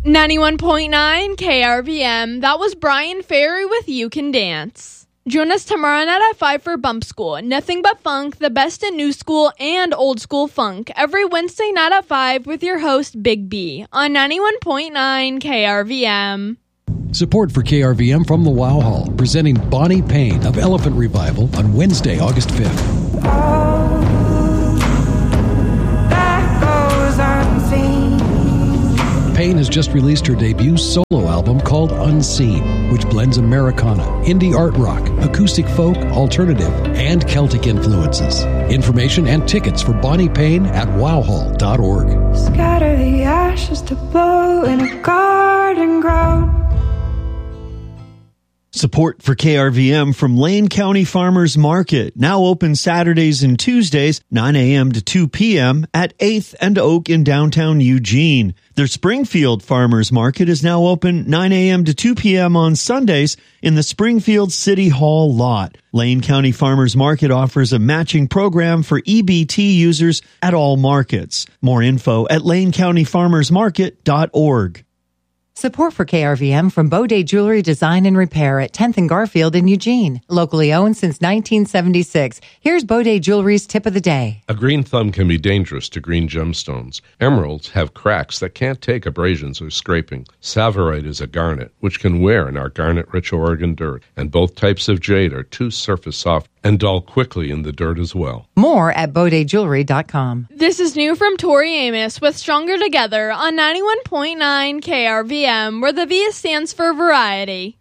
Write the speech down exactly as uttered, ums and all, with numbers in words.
ninety-one point nine K R V M. That was Brian Ferry with You Can Dance. Join us tomorrow night at five for Bump School. Nothing but funk, the best in new school and old school funk. Every Wednesday night at five with your host, Big B, on ninety-one point nine K R V M. Support for K R V M from the Wow Hall, presenting Bonnie Payne of Elephant Revival on Wednesday, August fifth. All that goes unseen. Payne has just released her debut solo album called Unseen, which blends Americana, indie art rock, acoustic folk, alternative, and Celtic influences. Information and tickets for Bonnie Payne at wow hall dot org. Scatter the ashes to blow in a garden ground. Support for K R V M from Lane County Farmers Market, now open Saturdays and Tuesdays, nine a.m. to two p.m. at eighth and Oak in downtown Eugene. Their Springfield Farmers Market is now open nine a.m. to two p.m. on Sundays in the Springfield City Hall lot. Lane County Farmers Market offers a matching program for E B T users at all markets. More info at lane county farmers market dot org. Support for K R V M from Baudet Jewelry Design and Repair at tenth and Garfield in Eugene. Locally owned since nineteen seventy-six. Here's Baudet Jewelry's tip of the day. A green thumb can be dangerous to green gemstones. Emeralds have cracks that can't take abrasions or scraping. Savorite is a garnet, which can wear in our garnet-rich Oregon dirt. And both types of jade are too surface soft and dull quickly in the dirt as well. More at baudet jewelry dot com. This is new from Tori Amos with Stronger Together on ninety-one point nine K R V M, where the V stands for variety.